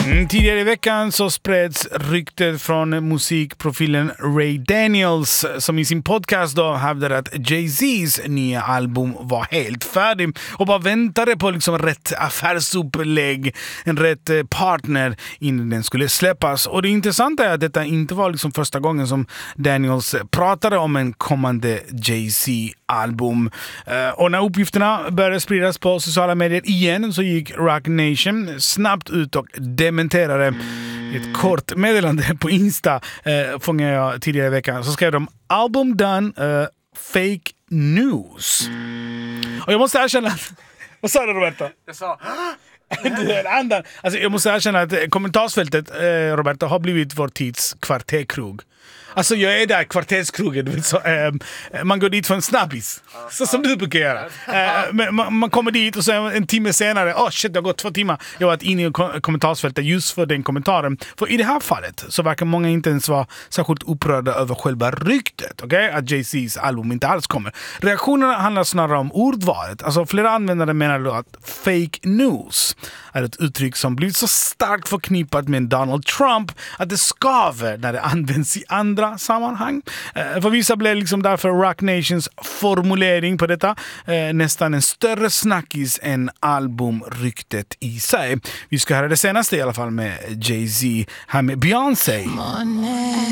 Tidigare i veckan så spreds ryktet från musikprofilen Ray Daniels som i sin podcast då hävdade att Jay-Z's nya album var helt färdig och bara väntade på liksom rätt affärsupplägg, en rätt partner innan den skulle släppas. Och det intressanta är att detta inte var liksom första gången som Daniels pratade om en kommande Jay-Z-album. Och när uppgifterna började spridas på sociala medier igen så gick Rock Nation snabbt ut och dementerade. Ett kort meddelande på Insta fångade jag tidigare i veckan. Så skrev de album done, fake news. Och jag måste erkänna att... Vad sa du, Roberto? Jag sa... Alltså, jag måste erkänna att kommentarsfältet, Roberto, har blivit vår tids kvarterkrog. Alltså jag är där kvarterskrogen, du vet, så, man går dit för en snabbis, så som du brukar göra. Men man kommer dit och så en timme senare, shit, det har gått 2 timmar. Jag har varit inne i kommentarsfältet just för den kommentaren. För i det här fallet så verkar många inte ens vara särskilt upprörda över själva ryktet, okay? Att Jay-Z's album inte alls kommer. Reaktionerna handlar snarare om ordvalet. Alltså flera användare menar då att fake news är ett uttryck som blivit så starkt förknippat med Donald Trump att det skaver när det används i andra sammanhang. För vissa blev liksom därför Rock Nations formulering på detta nästan en större snackis än albumryktet i sig. Vi ska höra det senaste i alla fall med Jay-Z här med Beyoncé.